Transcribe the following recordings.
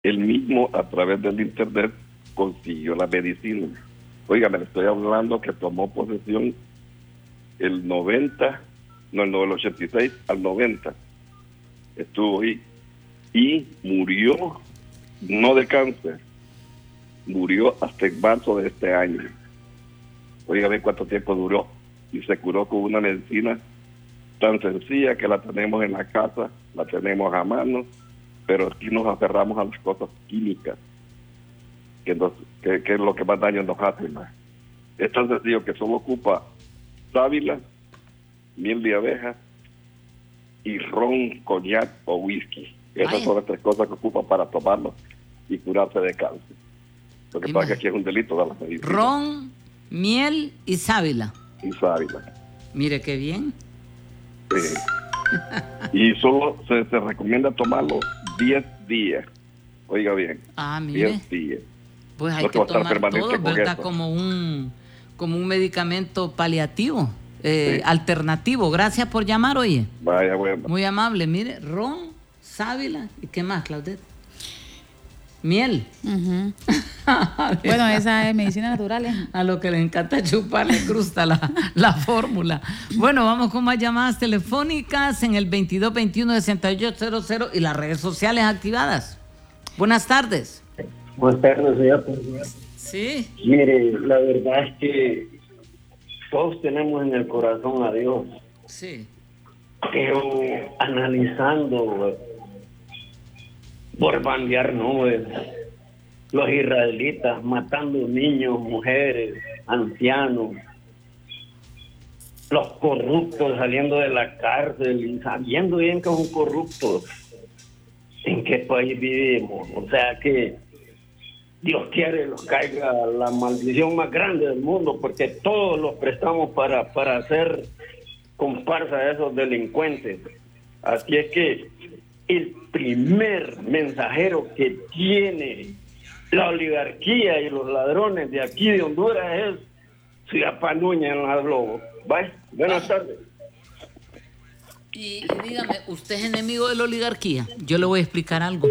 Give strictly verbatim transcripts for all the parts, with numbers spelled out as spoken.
él mismo a través del internet consiguió la medicina. Oiga, me estoy hablando que tomó posesión el noventa, no, el ochenta y seis al noventa. Estuvo ahí y murió, no de cáncer, murió hasta en marzo de este año. Oiga, ve cuánto tiempo duró y se curó con una medicina tan sencilla que la tenemos en la casa, la tenemos a mano, pero aquí nos aferramos a las cosas químicas, que, nos, que, que es lo que más daño nos hace. ¿No? Es tan sencillo que solo ocupa sábila, miel de abeja y ron, coñac o whisky. Esas Ay. son las tres cosas que ocupa para tomarlo y curarse de cáncer. Lo que pasa es que aquí es un delito de la medicina. Ron, miel y sábila. Y sábila. Mire qué bien. Sí. Y solo se, se recomienda tomarlo diez días. Oiga bien. Ah, mire. diez días. Pues hay no que tomar todo, ¿verdad? Como un, como un medicamento paliativo, eh, sí. alternativo. Gracias por llamar, oye. Vaya, bueno. Muy amable. Mire, ron, sábila y qué más, Claudette. Miel. Uh-huh. Bueno, esa es medicina natural. ¿eh? A lo que le encanta chupar le crusta la, la fórmula. Bueno, vamos con más llamadas telefónicas en el veintidós veintiuno sesenta y ocho cero cero y las redes sociales activadas. Buenas tardes. Buenas tardes, señor. Sí. Mire, la verdad es que todos tenemos en el corazón a Dios. Sí. Pero analizando por bandear nubes, los israelitas matando niños, mujeres, ancianos, los corruptos saliendo de la cárcel y sabiendo bien que son corruptos. ¿En qué país vivimos? O sea que Dios quiere que caiga la maldición más grande del mundo, porque todos los prestamos para, para hacer comparsa a esos delincuentes. Así es que el primer mensajero que tiene la oligarquía y los ladrones de aquí de Honduras es Ciudad Núñez en la Globo. Bye. Buenas tardes. Y, y dígame, ¿usted es enemigo de la oligarquía? Yo le voy a explicar algo.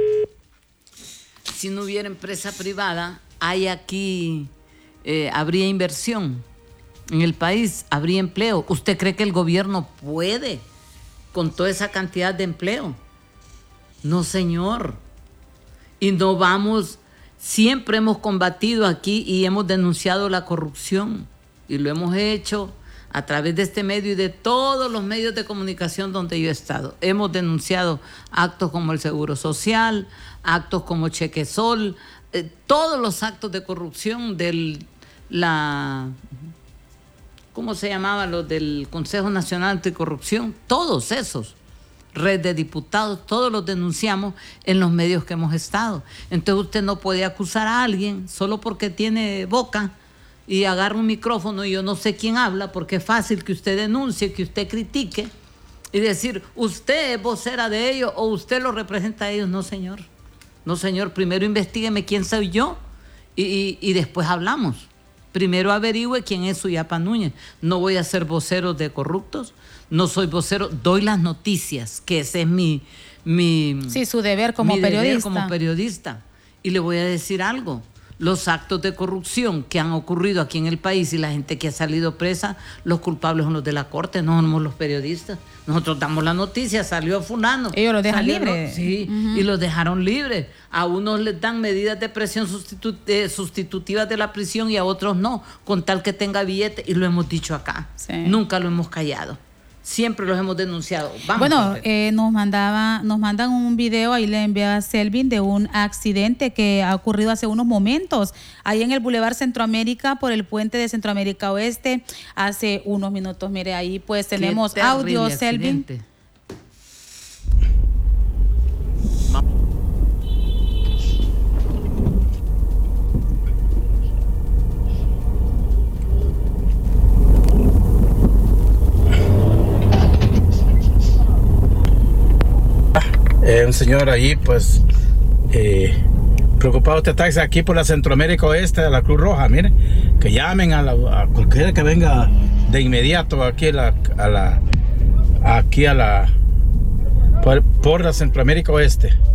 Si no hubiera empresa privada, hay aquí, eh, habría inversión en el país, habría empleo. ¿Usted cree que el gobierno puede con toda esa cantidad de empleo? No, señor. Y no vamos, siempre hemos combatido aquí y hemos denunciado la corrupción. Y lo hemos hecho a través de este medio y de todos los medios de comunicación donde yo he estado. Hemos denunciado actos como el Seguro Social, actos como Chequesol, eh, todos los actos de corrupción del, la, ¿cómo se llamaba? Los del Consejo Nacional Anticorrupción, todos esos. Red de diputados, todos los denunciamos en los medios que hemos estado. Entonces usted no puede acusar a alguien solo porque tiene boca y agarra un micrófono y yo no sé quién habla, porque es fácil que usted denuncie, que usted critique y decir, usted es vocera de ellos o usted los representa a ellos. No, señor. No, señor. Primero investígueme quién soy yo y, y, y después hablamos. Primero averigüe quién es Suyapa Núñez. No voy a ser vocero de corruptos. No soy vocero, doy las noticias, que ese es mi... mi sí, su deber como mi periodista. Deber como periodista. Y le voy a decir algo. Los actos de corrupción que han ocurrido aquí en el país y la gente que ha salido presa, los culpables son los de la corte, no somos los periodistas. Nosotros damos la noticia, salió fulano. Ellos los dejan libres. Sí, uh-huh. Y los dejaron libres. A unos les dan medidas de presión sustitu- eh, sustitutivas de la prisión y a otros no, con tal que tenga billete. Y lo hemos dicho acá. Sí. Nunca lo hemos callado. Siempre los hemos denunciado. Vamos, bueno, eh, nos mandaba, nos mandan un video, ahí le envía a Selvin, de un accidente que ha ocurrido hace unos momentos, ahí en el Boulevard Centroamérica, por el puente de Centroamérica Oeste, hace unos minutos. Mire, ahí pues tenemos audio, Selvin. Eh, un señor ahí, pues, eh, preocupado este taxi aquí por la Centroamérica Oeste de la Cruz Roja, mire, que llamen a, la, a cualquiera que venga de inmediato aquí a la, a la aquí a la por, por la Centroamérica Oeste.